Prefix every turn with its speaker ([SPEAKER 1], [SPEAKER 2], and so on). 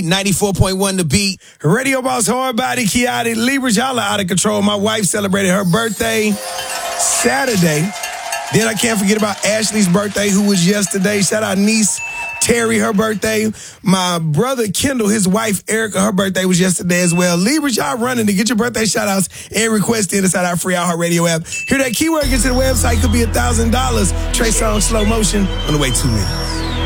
[SPEAKER 1] 94.1 The Beat.
[SPEAKER 2] Radio Boss Hard Body, Kiati Libras. Y'all are out of control. My wife celebrated her birthday Saturday. Then I can't forget about Ashley's birthday, who was yesterday. Shout out niece Terry, her birthday. My brother Kendall, his wife Erica, her birthday was yesterday as well. Libras, y'all running to get your birthday shout outs and request in inside our free iHeartRadio app. Hear that keyword, get to the website, could be $1,000. Trey Songz, Slow Motion, on the way 2 minutes.